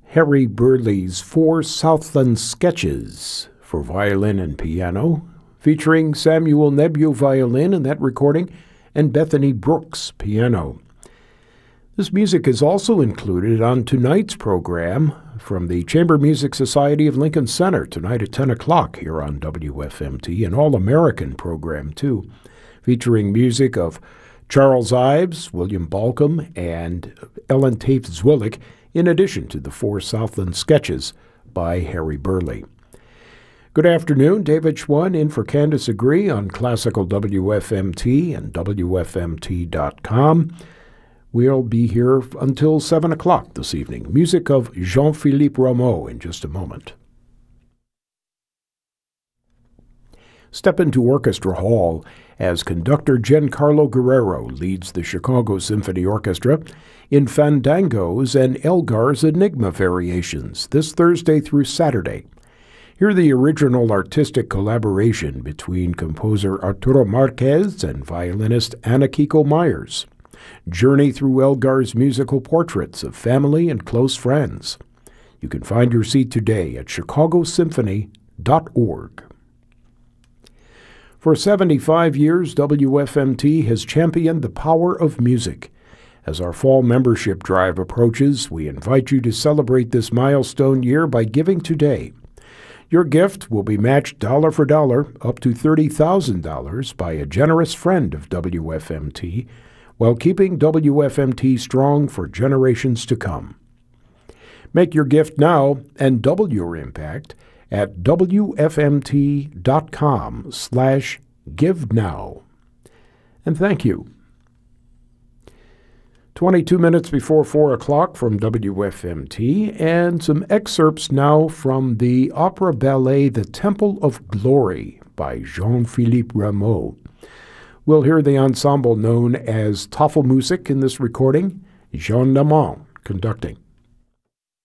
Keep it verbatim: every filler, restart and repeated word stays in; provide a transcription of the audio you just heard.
Harry Burleigh's Four Southland Sketches for violin and piano, featuring Samuel Nebula violin in that recording and Bethany Brooks piano. This music is also included on tonight's program from the Chamber Music Society of Lincoln Center tonight at ten o'clock here on W F M T, an all-American program too, featuring music of Charles Ives, William Balcom, and Ellen Tate Zwillick, in addition to the Four Southland Sketches by Harry Burleigh. Good afternoon, David Schwann in for Candace Agree on Classical W F M T and W F M T dot com. We'll be here until seven o'clock this evening. Music of Jean-Philippe Rameau in just a moment. Step into Orchestra Hall as conductor Giancarlo Guerrero leads the Chicago Symphony Orchestra in Fandangos and Elgar's Enigma variations this Thursday through Saturday. Hear the original artistic collaboration between composer Arturo Marquez and violinist Anna Kiko Myers. Journey through Elgar's musical portraits of family and close friends. You can find your seat today at chicago symphony dot org. For seventy-five years, W F M T has championed the power of music. As our fall membership drive approaches, we invite you to celebrate this milestone year by giving today. Your gift will be matched dollar for dollar, up to thirty thousand dollars, by a generous friend of W F M T, while keeping W F M T strong for generations to come. Make your gift now and double your impact at W F M T dot com slash give now. And thank you. twenty-two minutes before four o'clock from W F M T, and some excerpts now from the opera ballet The Temple of Glory by Jean-Philippe Rameau. We'll hear the ensemble known as Tafelmusik in this recording, Jean Lamont conducting.